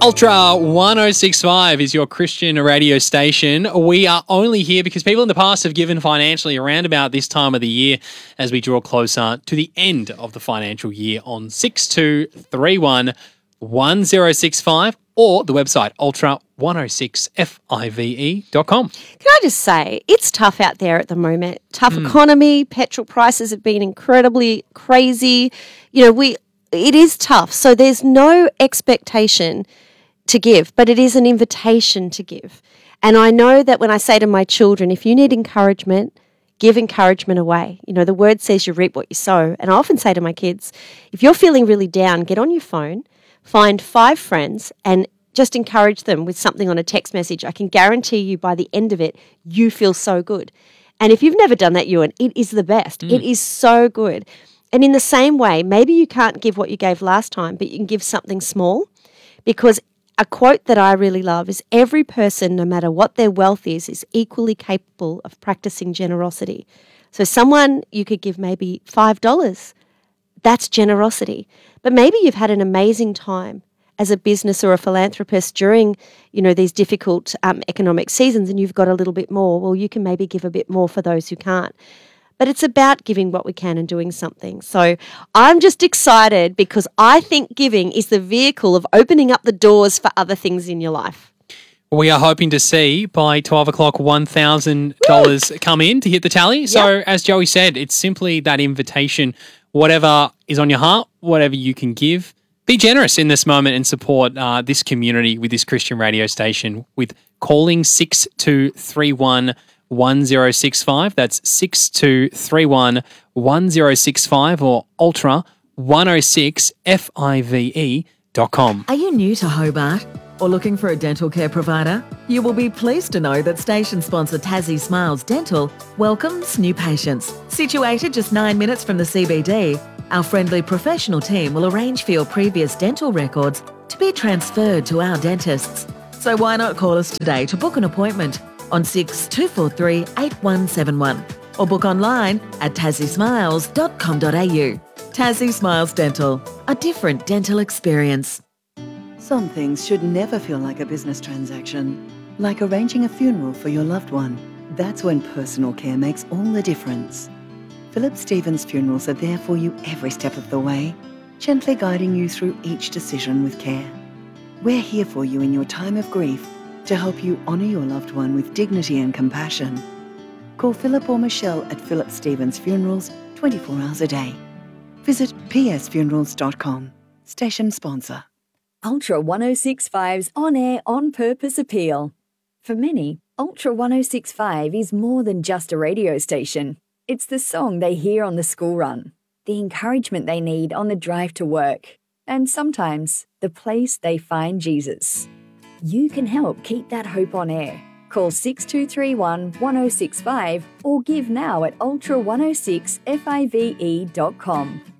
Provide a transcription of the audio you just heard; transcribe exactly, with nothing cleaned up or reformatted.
Ultra one oh six point five is your Christian radio station. We are only here because people in the past have given financially around about this time of the year as we draw closer to the end of the financial year on six two three one one oh six five or the website ultra one oh six five dot com. Can I just say, it's tough out there at the moment. Tough mm. economy, petrol prices have been incredibly crazy. You know, we it is tough. So there's no expectation to give, but it is an invitation to give. And I know that when I say to my children, if you need encouragement, give encouragement away. You know, the word says you reap what you sow. And I often say to my kids, if you're feeling really down, get on your phone, find five friends and just encourage them with something on a text message. I can guarantee you by the end of it, you feel so good. And if you've never done that, Ewan, it is the best. Mm. It is so good. And in the same way, maybe you can't give what you gave last time, but you can give something small, because a quote that I really love is every person, no matter what their wealth is, is equally capable of practicing generosity. So someone, you could give maybe five dollars. That's generosity. But maybe you've had an amazing time as a business or a philanthropist during, you know, these difficult um, economic seasons, and you've got a little bit more. Well, you can maybe give a bit more for those who can't. But it's about giving what we can and doing something. So I'm just excited because I think giving is the vehicle of opening up the doors for other things in your life. We are hoping to see by twelve o'clock one thousand dollars come in to hit the tally. Yep. So as Joey said, it's simply that invitation. Whatever is on your heart, whatever you can give, be generous in this moment and support uh, this community with this Christian radio station with calling six two three one one oh six five. That's six two three one one oh six five or ultra one oh six five dot com. Are you new to Hobart or looking for a dental care provider? You will be pleased to know that station sponsor Tassie Smiles Dental welcomes new patients. Situated just nine minutes from the C B D, our friendly professional team will arrange for your previous dental records to be transferred to our dentists. So why not call us today to book an appointment on six two four three eight one seven one or book online at tassie smiles dot com dot a u. Tassie Smiles Dental, a different dental experience. Some things should never feel like a business transaction, like arranging a funeral for your loved one. That's when personal care makes all the difference. Philip Stevens Funerals are there for you every step of the way, gently guiding you through each decision with care. We're here for you in your time of grief to help you honour your loved one with dignity and compassion. Call Philip or Michelle at Philip Stevens Funerals twenty-four hours a day. Visit p s funerals dot com. Station sponsor. Ultra one oh six point five's on-air, on-purpose appeal. For many, Ultra one oh six point five is more than just a radio station. It's the song they hear on the school run, the encouragement they need on the drive to work, and sometimes the place they find Jesus. You can help keep that hope on air. Call six two three one one oh six five or give now at ultra one oh six five dot com.